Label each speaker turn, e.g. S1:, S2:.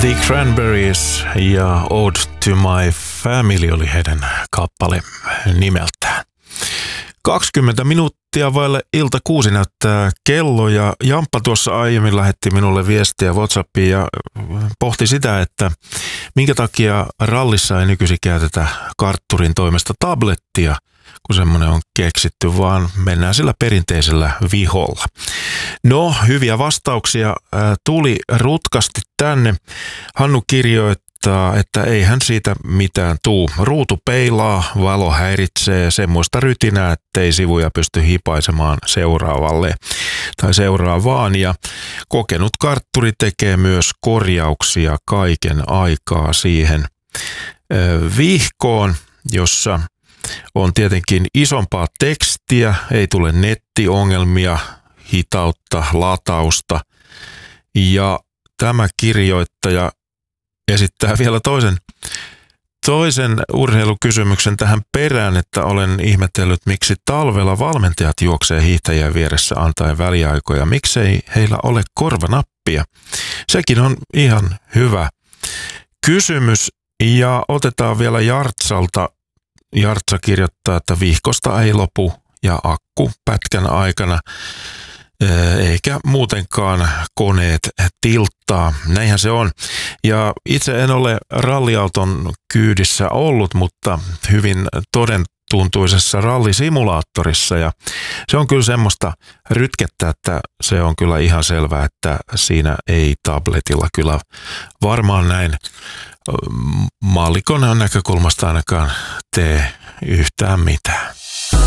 S1: The Cranberries ja Ode to My Family oli heidän kappale nimeltään. 20 minuuttia vaille ilta 6 näyttää kello ja Jamppa tuossa aiemmin lähetti minulle viestiä WhatsAppiin ja pohti sitä, että minkä takia rallissa ei nykyisin käytetä kartturin toimesta tablettia, kun semmoinen on keksitty, vaan mennään sillä perinteisellä viholla. No, hyviä vastauksia tuli rutkasti tänne. Hannu kirjoittaa, että ei hän siitä mitään tuu. Ruutu peilaa, valo häiritsee semmoista rytinää, ettei sivuja pysty hipaisemaan seuraavalle tai seuraavaan. Ja kokenut kartturi tekee myös korjauksia kaiken aikaa siihen vihkoon, jossa on tietenkin isompaa tekstiä, ei tule nettiongelmia, hitautta, latausta. Ja tämä kirjoittaja esittää vielä toisen urheilukysymyksen tähän perään, että olen ihmetellyt, miksi talvella valmentajat juoksee hiihtäjien vieressä antaen väliaikoja. Miksei heillä ole korvanappia? Sekin on ihan hyvä kysymys. Ja otetaan vielä Jartsalta. Jartsa kirjoittaa, että vihkosta ei lopu ja akku pätkän aikana, eikä muutenkaan koneet tilttaa. Näinhän se on. Ja itse en ole ralliauton kyydissä ollut, mutta hyvin todentuntuisessa rallisimulaattorissa. Ja se on kyllä semmoista rytkettä, että se on kyllä ihan selvää, että siinä ei tabletilla kyllä varmaan näin maallikon näkökulmasta ainakaan tee yhtään mitään.